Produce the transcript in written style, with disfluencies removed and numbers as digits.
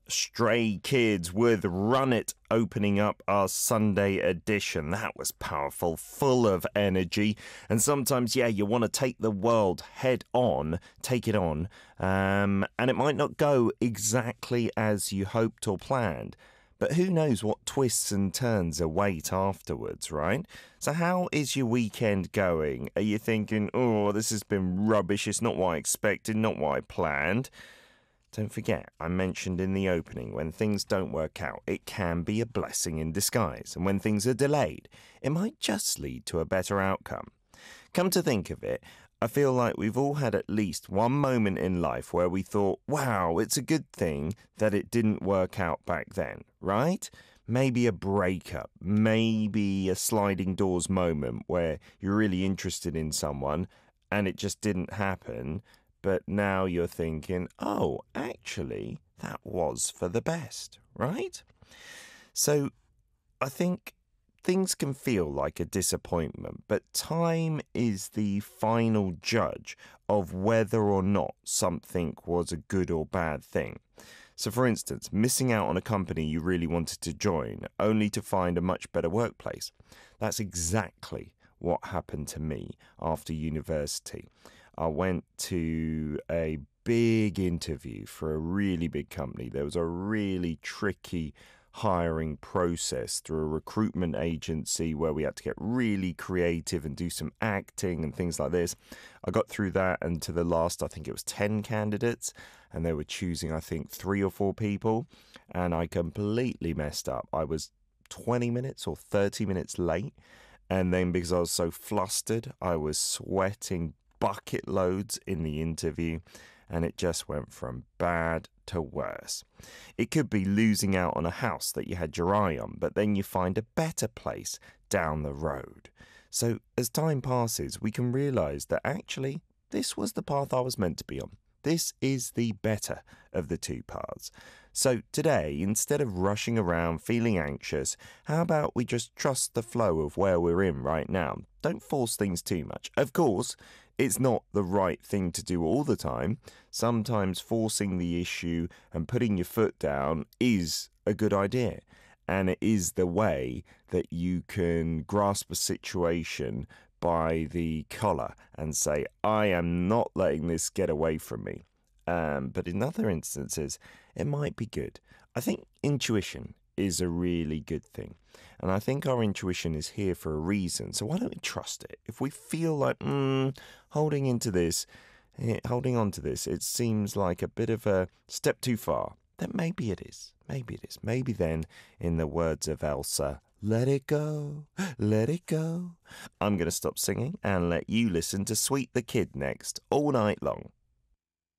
Stray Kids with Run It opening up our Sunday edition. That was powerful, full of energy. And sometimes, you want to take the world head on, take it on. And it might not go exactly as you hoped or planned. But who knows what twists and turns await afterwards, right? So how is your weekend going? Are you thinking, oh, this has been rubbish, it's not what I expected, not what I planned? Don't forget, I mentioned in the opening, when things don't work out, it can be a blessing in disguise. And when things are delayed, it might just lead to a better outcome. Come to think of it, I feel like we've all had at least one moment in life where we thought, wow, it's a good thing that it didn't work out back then, right? Maybe a breakup, maybe a sliding doors moment where you're really interested in someone and it just didn't happen, but now you're thinking, oh, actually, that was for the best, right? So I think things can feel like a disappointment, but time is the final judge of whether or not something was a good or bad thing. So, for instance, missing out on a company you really wanted to join, only to find a much better workplace. That's exactly what happened to me after university. I went to a big interview for a really big company. There was a really tricky hiring process through a recruitment agency where we had to get really creative and do some acting and things like this. I got through that, and to the last, I think it was 10 candidates, and they were choosing, I think, 3 or 4 people, and I completely messed up. I was 20 minutes or 30 minutes late, and then because I was so flustered, I was sweating bucket loads in the interview, and it just went from bad to worse. It could be losing out on a house that you had your eye on, but then you find a better place down the road. So as time passes, we can realise that actually this was the path I was meant to be on. This is the better of the two paths. So today, instead of rushing around feeling anxious, how about we just trust the flow of where we're in right now? Don't force things too much. Of course, it's not the right thing to do all the time. Sometimes forcing the issue and putting your foot down is a good idea. And it is the way that you can grasp a situation by the collar and say, I am not letting this get away from me. But in other instances, it might be good. I think intuition is a really good thing. And I think our intuition is here for a reason. So why don't we trust it? If we feel like, holding on to this, it seems like a bit of a step too far, then maybe it is. Maybe it is. Maybe then, in the words of Elsa, let it go, let it go. I'm going to stop singing and let you listen to Sweet the Kid next, all night long.